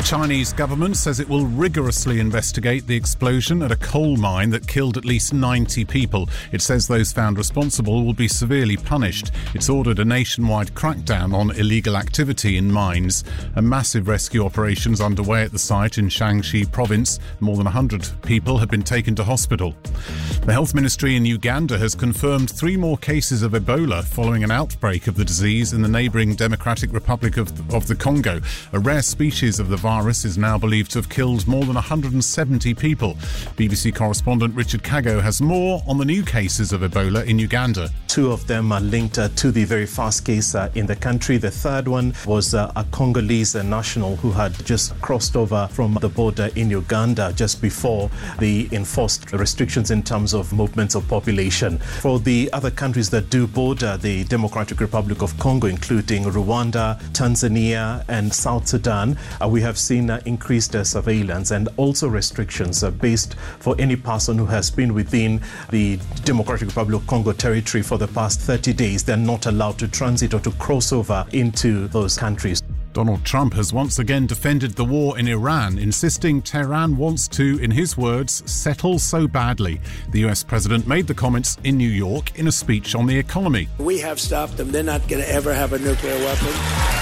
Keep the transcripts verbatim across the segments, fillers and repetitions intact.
Chinese government says it will rigorously investigate the explosion at a coal mine that killed at least ninety people. It says those found responsible will be severely punished. It's ordered a nationwide crackdown on illegal activity in mines. A massive rescue operation is underway at the site in Shaanxi province. More than one hundred people have been taken to hospital. The Health Ministry in Uganda has confirmed three more cases of Ebola following an outbreak of the disease in the neighbouring Democratic Republic of, of the Congo. A rare species of the virus is now believed to have killed more than one hundred seventy people. B B C correspondent Richard Kago has more on the new cases of Ebola in Uganda. Two of them are linked uh, to the very first case uh, in the country. The third one was uh, a Congolese uh, national who had just crossed over from the border in Uganda just before the enforced restrictions in terms of movements of population. For the other countries that do border the Democratic Republic of Congo, including Rwanda, Tanzania and South Sudan, uh, we have seen uh, increased uh, surveillance and also restrictions uh, based for any person who has been within the Democratic Republic of Congo territory for the past thirty days. They're not allowed to transit or to cross over into those countries. Donald Trump has once again defended the war in Iran, insisting Tehran wants to, in his words, settle so badly. The U S president made the comments in New York in a speech on the economy. We have stopped them. They're not going to ever have a nuclear weapon.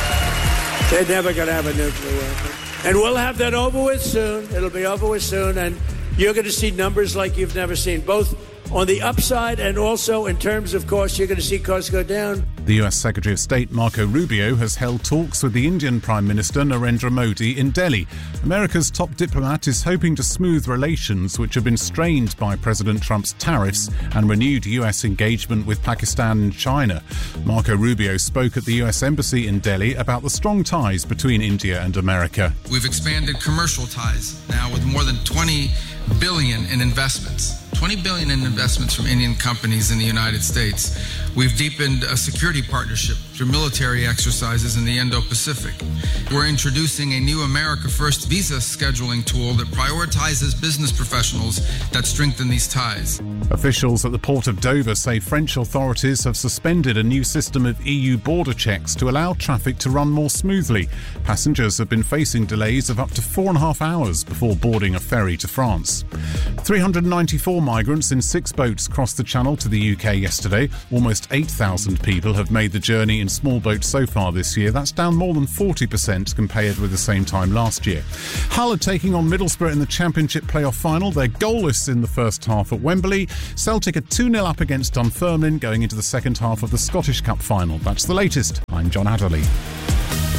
They're never going to have a nuclear weapon. And we'll have that over with soon. It'll be over with soon. And you're going to see numbers like you've never seen, both on the upside and also in terms of costs. You're going to see costs go down. The U S Secretary of State Marco Rubio has held talks with the Indian Prime Minister Narendra Modi in Delhi. America's top diplomat is hoping to smooth relations which have been strained by President Trump's tariffs and renewed U S engagement with Pakistan and China. Marco Rubio spoke at the U S Embassy in Delhi about the strong ties between India and America. We've expanded commercial ties now with more than twenty billion in investments. twenty billion in investments from Indian companies in the United States. We've deepened a security partnership through military exercises in the Indo-Pacific. We're introducing a new America First visa scheduling tool that prioritizes business professionals that strengthen these ties. Officials at the port of Dover say French authorities have suspended a new system of E U border checks to allow traffic to run more smoothly. Passengers have been facing delays of up to four and a half hours before boarding a ferry to France. three hundred ninety-four migrants in six boats crossed the Channel to the U K yesterday. Almost eight thousand people have made the journey in small boats so far this year. That's down more than forty percent compared with the same time last year. Hull are taking on Middlesbrough in the Championship playoff final. They're goalless in the first half at Wembley. Celtic are two nil up against Dunfermline going into the second half of the Scottish Cup final. That's the latest. I'm John Adderley.